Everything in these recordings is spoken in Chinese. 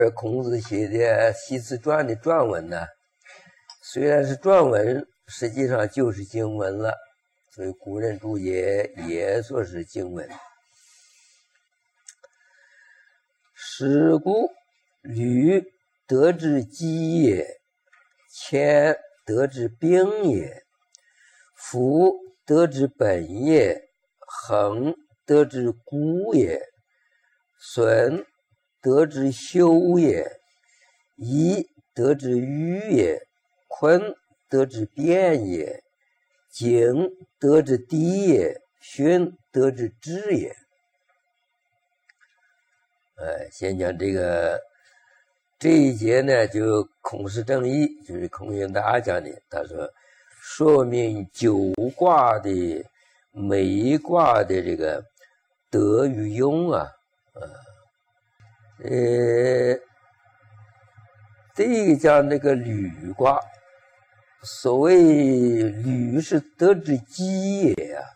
孔子写的《系辞传》的传文呢，虽然是传文，实际上就是经文了，所以古人注解也说是经文。是故履得之基也，谦得之兵也，夫得之本也，恒得之固也，损得之修也，夷得之愚也，坤得之变也，景得之低也，勋得之知也。先讲这一节呢，就孔氏正义，就是孔元达讲的。他说明九卦的每一卦的这个德与用啊，这个讲那个履卦，所谓履是德之基也啊，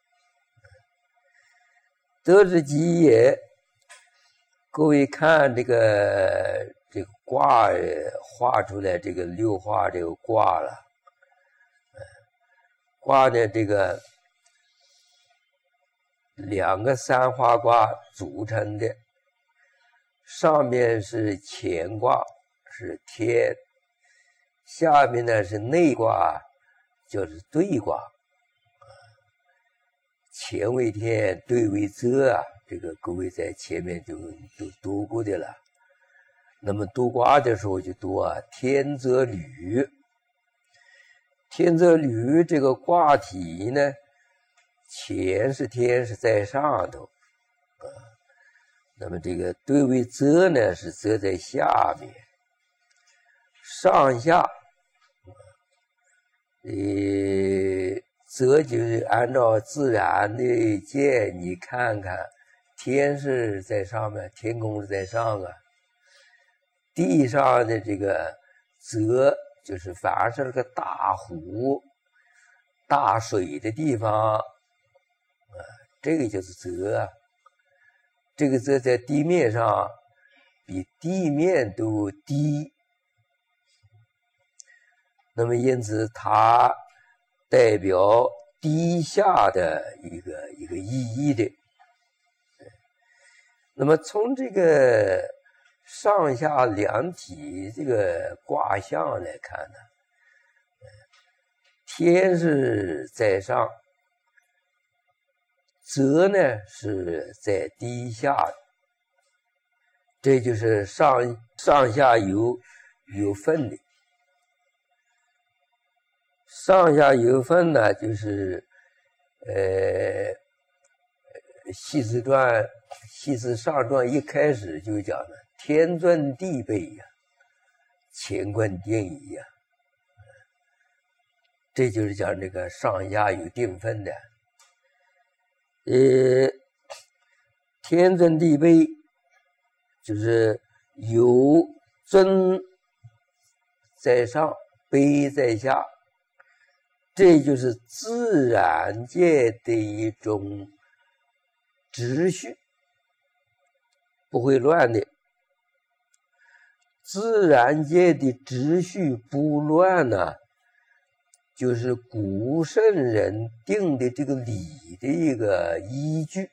德之基也。各位看这个卦画出来这个六画这个卦了，卦呢这个两个三花卦组成的，上面是乾卦是天，下面呢是内卦就是兑卦，乾为天，兑为泽啊。这个各位在前面都读过的了。那么读卦的时候就读啊，天泽履。天泽履这个卦体呢，乾是天是在上头啊，那么这个兑为泽呢是泽在下面，上下泽就是按照自然的见，你看看。天是在上面，天空是在上啊。地上的这个泽，就是凡是个大湖、大水的地方，这个就是泽啊。这个泽在地面上比地面都低，那么因此它代表低下的一个意义的。那么从这个上下两体这个卦象来看呢，天是在上，泽呢是在低下，这就是上下有分的。上下有分呢，就是系辞上传一开始就讲了天尊地卑呀，乾坤定矣呀，这就是讲这个上下有定分的。天尊地卑就是有尊在上，卑在下，这就是自然界的一种秩序，不会乱的。自然界的秩序不乱呢，就是古圣人定的这个理的一个依据。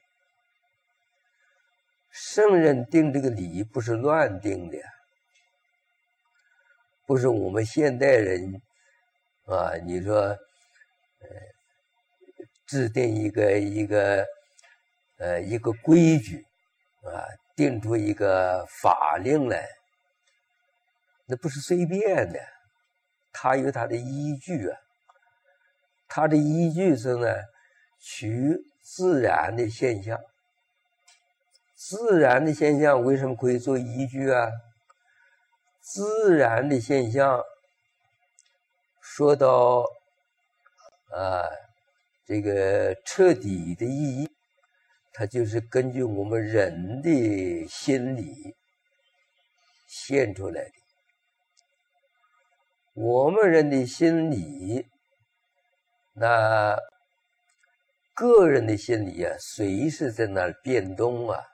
圣人定这个理不是乱定的，不是我们现代人啊，你说制定一个规矩啊，定出一个法令来，那不是随便的，它有它的依据啊。它的依据是呢，取自然的现象。自然的现象为什么可以做依据啊？自然的现象说到这个彻底的意义，它就是根据我们人的心理现出来的。我们人的心理，那个人的心理啊，随时在那儿变动啊。